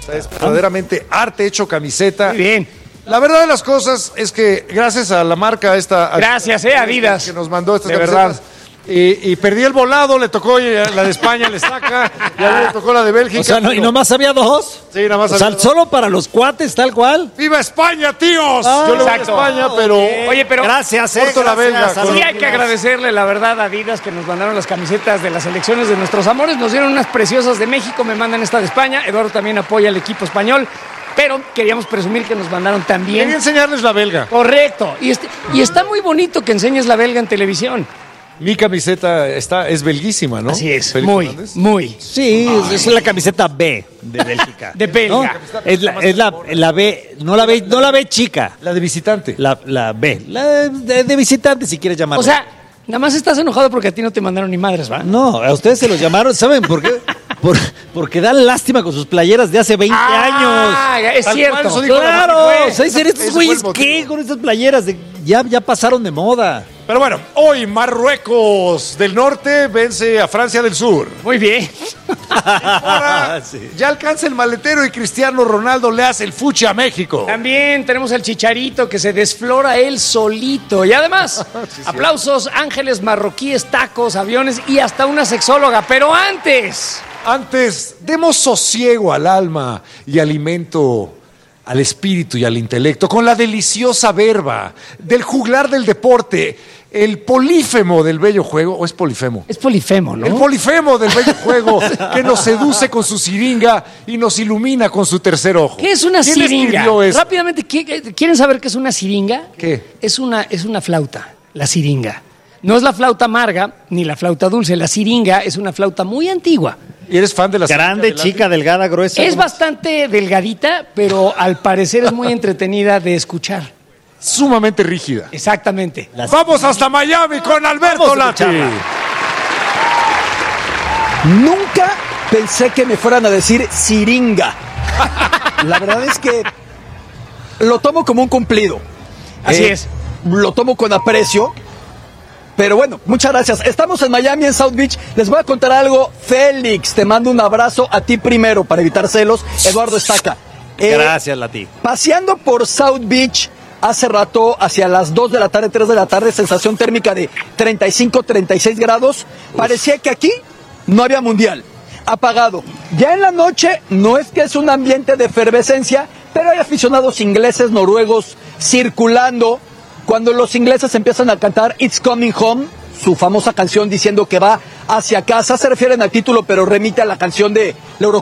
Es verdaderamente arte hecho camiseta. Muy bien. La verdad de las cosas es que gracias a la marca esta... Gracias, Adidas. Que nos mandó estas de camisetas. verdad. Y perdí el volado, le tocó la de España, le saca, y a mí le tocó la de Bélgica. O sea, ¿y nomás había dos? Sí, nada más O sea, había dos. solo para los cuates, tal cual. ¡Viva España, tíos! Yo le voy a exacto. España, pero... Oye, pero Gracias, corto la gracias. belga, sí hay que agradecerle, la verdad, a Adidas que nos mandaron las camisetas de las selecciones de nuestros amores. Nos dieron unas preciosas de México, me mandan esta de España. Eduardo también apoya al equipo español, pero queríamos presumir que nos mandaron también. Quería enseñarles la belga. Correcto. Y está muy bonito que enseñes la belga en televisión. Mi camiseta es belguísima, ¿no? Así es, Félix muy, Fernández. muy. Sí, es la camiseta B de Bélgica. De belga. ¿No? Es la B, no la B chica. La de visitante. La B. La de visitante, si quieres llamarla. O sea, nada más estás enojado porque a ti no te mandaron ni madres, ¿va? no, a ustedes se los llamaron, ¿saben por qué? Porque dan lástima con sus playeras de hace 20 años. Es Tal cierto. cual, eso dijo la Claro, Martín, o sea, dicen, Ese estos fue el güeyes, motivo. ¿qué con estas playeras? Ya pasaron de moda. Pero bueno, hoy Marruecos del Norte vence a Francia del Sur. Muy bien. Ahora ya alcanza el maletero y Cristiano Ronaldo le hace el fuchi a México. También tenemos el Chicharito que se desflora él solito. Y además, aplausos, ángeles marroquíes, tacos, aviones y hasta una sexóloga. Pero antes, Demos sosiego al alma y alimento al espíritu y al intelecto con la deliciosa verba del juglar del deporte, el polífemo del bello juego, ¿o es polifemo? es polifemo, ¿no? El polifemo del bello juego que nos seduce con su siringa y nos ilumina con su tercer ojo. ¿Qué es una ¿Quién siringa? escribió eso? Rápidamente, ¿quieren saber qué es una siringa? ¿Qué? Es una flauta, la siringa. No es la flauta amarga ni la flauta dulce. La siringa es una flauta muy antigua. ¿Y eres fan de la Grande, siringa chica, delgada, gruesa. Es bastante delgadita, pero al parecer es muy entretenida de escuchar. sumamente rígida? Exactamente. Vamos hasta Miami con Alberto Vamos a Lati. escucharla. Nunca pensé que me fueran a decir siringa. La verdad es que lo tomo como un cumplido. Así es. Lo tomo con aprecio. Pero bueno, muchas gracias. Estamos en Miami, en South Beach. Les voy a contar algo. Félix, te mando un abrazo a ti primero para evitar celos. Eduardo Estaca. Gracias, Lati. Paseando por South Beach hace rato, hacia las 2 de la tarde, 3 de la tarde, sensación térmica de 35, 36 grados. Parecía que aquí no había mundial. Apagado. Ya en la noche, no es que es un ambiente de efervescencia, pero hay aficionados ingleses, noruegos, circulando. Cuando los ingleses empiezan a cantar It's Coming Home, su famosa canción diciendo que va hacia casa, se refieren al título, pero remite a la canción de la